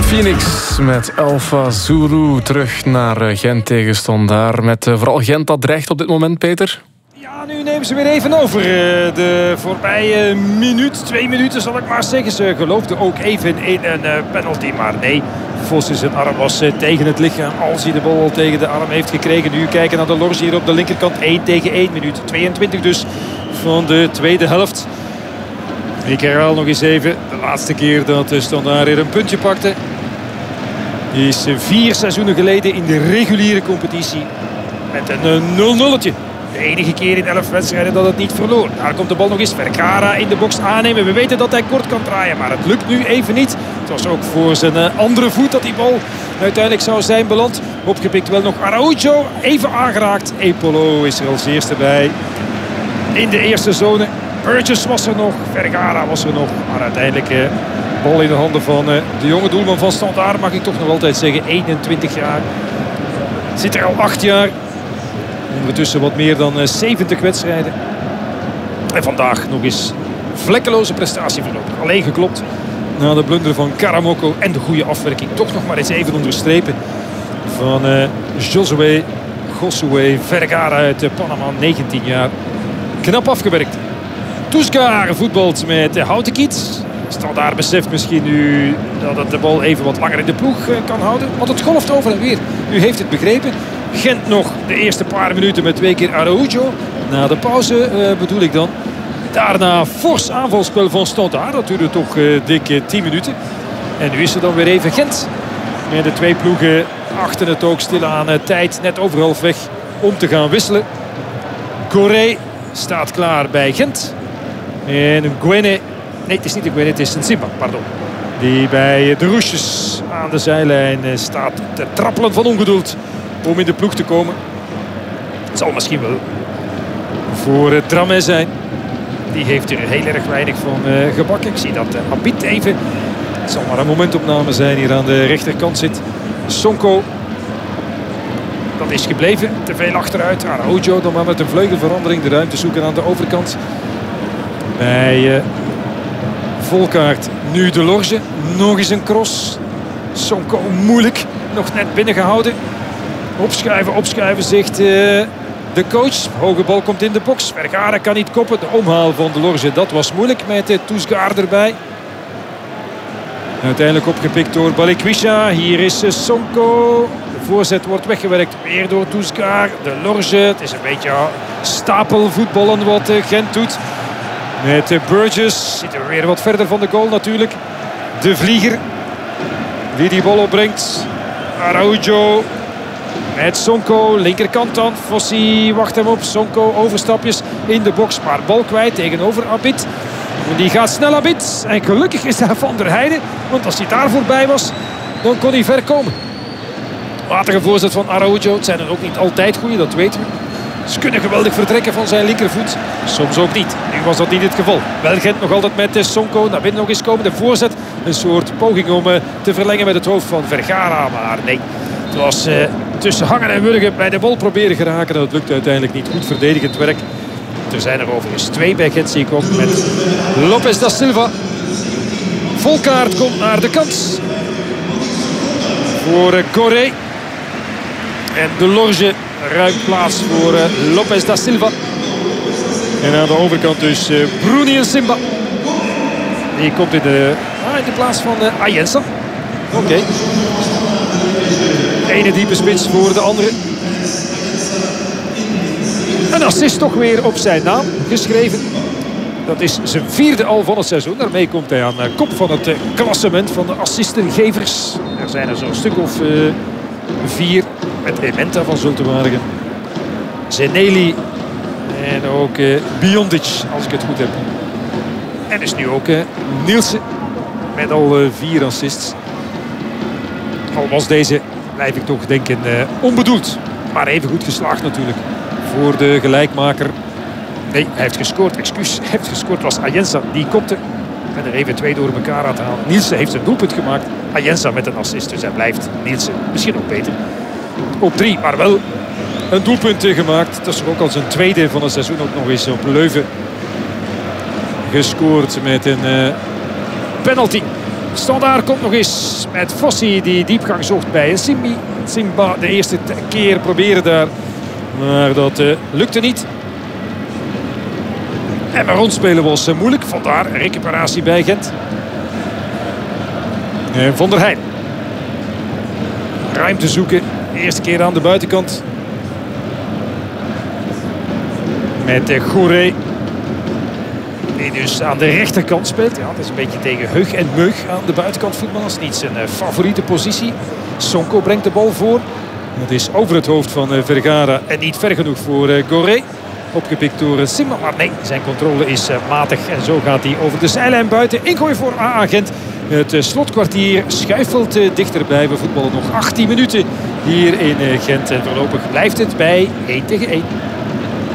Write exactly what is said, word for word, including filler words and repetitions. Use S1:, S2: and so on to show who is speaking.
S1: Phoenix met Alpha Zulu terug naar Gent tegen Standaard. Met vooral Gent dat dreigt op dit moment, Peter.
S2: Ja, nu nemen ze weer even over. De voorbije minuut, twee minuten zal ik maar zeggen. Ze geloofden ook even in een penalty, maar nee. Vos zijn arm was tegen het lichaam als hij de bal al tegen de arm heeft gekregen. Nu kijken naar de Lorge hier op de linkerkant. één tegen één, minuut tweeëntwintig dus van de tweede helft. Ik herhaal nog eens even. De laatste keer dat de Standaard er een puntje pakte is vier seizoenen geleden in de reguliere competitie. Met een nul nulletje. De enige keer in elf wedstrijden dat het niet verloor. Daar komt de bal nog eens. Vergara in de box aannemen. We weten dat hij kort kan draaien, maar het lukt nu even niet. Het was ook voor zijn andere voet dat die bal uiteindelijk zou zijn beland. Opgepikt wel nog Araujo. Even aangeraakt. Epolo is er als eerste bij. In de eerste zone. Burgess was er nog. Vergara was er nog. Maar uiteindelijk eh, bal in de handen van eh, de jonge doelman van Standaard. Mag ik toch nog altijd zeggen. eenentwintig jaar. Zit er al acht jaar. Ondertussen wat meer dan zeventig wedstrijden. En vandaag nog eens vlekkeloze prestatie voorlopig. Alleen geklopt na de blunder van Karamoko en de goede afwerking. Toch nog maar eens even onderstrepen van uh, Josué Josué Vergara uit uh, Panama, negentien jaar. Knap afgewerkt. Touscar voetbalt met uh, Houtekiet. Standaard beseft misschien nu dat het de bal even wat langer in de ploeg uh, kan houden. Want het golft over en weer. U heeft het begrepen. Gent nog de eerste paar minuten met twee keer Araujo. Na de pauze uh, bedoel ik dan. Daarna fors aanvalspel van Standaard. Dat duurde toch uh, dik uh, tien minuten. En nu is er dan weer even Gent. En de twee ploegen achten het ook stilaan uh, tijd. Net over halfweg om te gaan wisselen. Coré staat klaar bij Gent. En Gwene. Nee, het is niet de Gwene, het is een Simba, pardon. Die bij de Roesjes aan de zijlijn uh, staat te trappelen van ongeduld om in de ploeg te komen. Het zal misschien wel voor uh, Dramé zijn. Die heeft er heel erg weinig van uh, gebakken. Ik zie dat uh, Abid even. Het zal maar een momentopname zijn. Hier aan de rechterkant zit Sonko. Dat is gebleven. Te veel achteruit. Araujo dan maar met een vleugelverandering de ruimte zoeken aan de overkant. Bij uh, Volkaert nu de Lorge. Nog eens een cross. Sonko moeilijk. Nog net binnengehouden. Opschuiven, opschuiven, zegt uh, de coach. Hoge bal komt in de box. Vergara kan niet koppen. De omhaal van de Lorge, dat was moeilijk met uh, Touscar erbij. Uiteindelijk opgepikt door Balikwisha. Hier is uh, Sonko. De voorzet wordt weggewerkt. Weer door Touscar. De Lorge. Het is een beetje uh, stapelvoetballen wat uh, Gent doet. Met uh, Burgess. Zitten we weer wat verder van de goal natuurlijk. De vlieger. Wie die bal opbrengt. Araujo. Met Sonko, linkerkant dan. Fossi wacht hem op. Sonko overstapjes in de box. Maar bal kwijt tegenover Abid. Die gaat snel Abid. En gelukkig is daar Van der Heijden. Want als hij daar voorbij was, dan kon hij ver komen. Matige voorzet van Araujo. Het zijn er ook niet altijd goede, dat weten we. Ze kunnen geweldig vertrekken van zijn linkervoet. Soms ook niet. Nu was dat niet het geval. Wel Gent nog altijd met Sonko. Naar binnen nog eens komen. De voorzet. Een soort poging om te verlengen met het hoofd van Vergara. Maar nee. Het was uh, tussen hangen en wurgen bij de bal proberen geraken. Dat lukt uiteindelijk niet. Goed verdedigend werk. Er zijn er overigens twee bij Gent, zie ik ook. Met Lopez da Silva. Volkaert komt naar de kant. Voor uh, Coré. En de Lorge ruimt plaats voor uh, Lopez da Silva. En aan de overkant dus uh, Bruni en Simba. Die komt in de, ah, in de plaats van uh, Ayensa. Oké. Okay. De ene diepe spits voor de andere. Een assist toch weer op zijn naam geschreven. Dat is zijn vierde al van het seizoen. Daarmee komt hij aan de kop van het klassement van de assistengevers. Er zijn er zo'n stuk of uh, vier. Met Ementa van Zultewaardigen. Zeneli. En ook uh, Biondic, als ik het goed heb. En is nu ook uh, Nielsen. Met al uh, vier assists. Al was deze, blijf ik toch denken, uh, onbedoeld. Maar even goed geslaagd natuurlijk. Voor de gelijkmaker. Nee, hij heeft gescoord. Excuus, hij heeft gescoord. Was Ayensa, die kopte. En er even twee door elkaar aan te halen. Nielsen heeft zijn doelpunt gemaakt. Ayensa met een assist. Dus hij blijft Nielsen misschien ook beter. Op drie, maar wel een doelpunt gemaakt. Dat is ook al zijn tweede van het seizoen. Ook nog eens op Leuven gescoord met een uh, penalty Standaard komt nog eens met Fossi die diepgang zocht bij Simbi. Simba de eerste keer proberen daar. Maar dat uh, lukte niet. En maar rondspelen was uh, moeilijk. Vandaar recuperatie bij Gent. En Van der Heijn. Ruimte zoeken. Eerste keer aan de buitenkant. Met uh, Gouré. Die dus aan de rechterkant speelt. Ja, dat is een beetje tegen Hug en Meug aan de buitenkant voetballers. Niet zijn uh, favoriete positie. Sonko brengt de bal voor. Dat is over het hoofd van uh, Vergara en niet ver genoeg voor uh, Gouré. Opgepikt door uh, Simba. Maar nee, zijn controle is uh, matig. En zo gaat hij over de zijlijn buiten. Ingooi voor A A Gent. Het uh, slotkwartier schuifelt uh, dichterbij. We voetballen nog achttien minuten hier in uh, Gent. En voorlopig blijft het bij één tegen één.